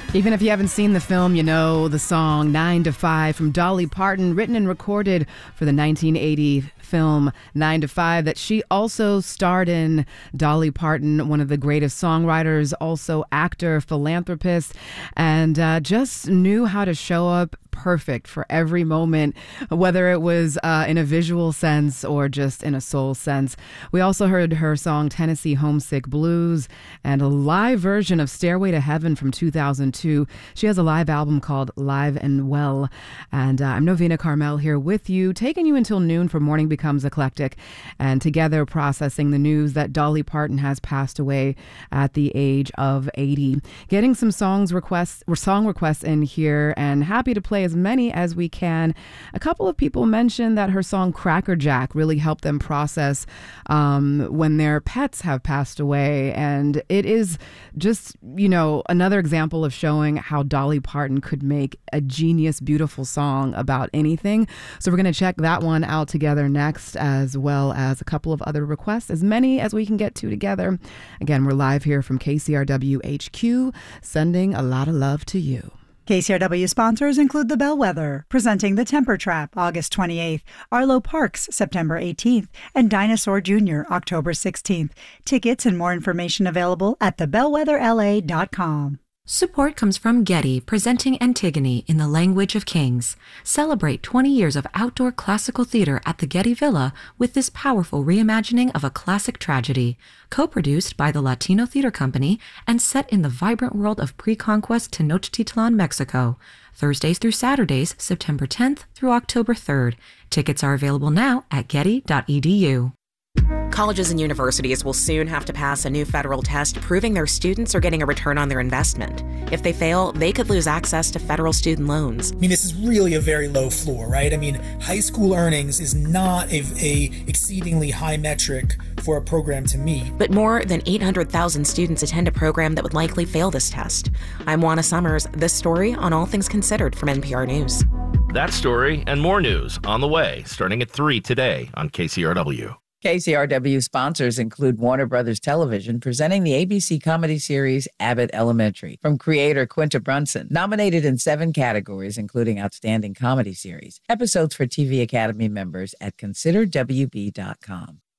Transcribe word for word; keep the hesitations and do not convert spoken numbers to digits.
Even if you haven't seen the film, you know the song nine to five from Dolly Parton, written and recorded for the nineteen eighty film nine to five that she also starred in. Dolly Parton, one of the greatest songwriters, also actor, philanthropist, and uh, just knew how to show up perfect for every moment, whether it was uh, in a visual sense or just in a soul sense. We also heard her song Tennessee Homesick Blues and a live version of Stairway to Heaven from two thousand two. She has a live album called Live and Well. And uh, I'm Novena Carmel here with you, taking you until noon for Morning Becomes Eclectic, and together processing the news that Dolly Parton has passed away at the age of eighty. Getting some songs requests, or song requests in here, and happy to play as many as we can. A couple of people mentioned that her song Cracker Jack really helped them process um, when their pets have passed away. And it is just, you know, another example of showing how Dolly Parton could make a genius, beautiful song about anything. So we're going to check that one out together next, as well as a couple of other requests, as many as we can get to together. Again, we're live here from K C R W H Q, sending a lot of love to you. K C R W sponsors include The Bellwether, presenting The Temper Trap, August twenty-eighth, Arlo Parks, September eighteenth, and Dinosaur Junior, October sixteenth. Tickets and more information available at the bellwether l a dot com. Support comes from Getty, presenting Antigone in the Language of Kings. Celebrate twenty years of outdoor classical theater at the Getty Villa with this powerful reimagining of a classic tragedy. Co-produced by the Latino Theater Company and set in the vibrant world of pre-conquest Tenochtitlan, Mexico. Thursdays through Saturdays, September tenth through October third. Tickets are available now at getty dot e d u. Colleges and universities will soon have to pass a new federal test proving their students are getting a return on their investment. If they fail, they could lose access to federal student loans. I mean, this is really a very low floor, right? I mean, high school earnings is not a, a exceedingly high metric for a program to meet. But more than eight hundred thousand students attend a program that would likely fail this test. I'm Juana Summers. This story on All Things Considered from N P R News. That story and more news on the way, starting at three today on K C R W. K C R W sponsors include Warner Brothers Television, presenting the A B C comedy series Abbott Elementary, from creator Quinta Brunson, nominated in seven categories, including Outstanding Comedy Series. Episodes for T V Academy members at consider w b dot com.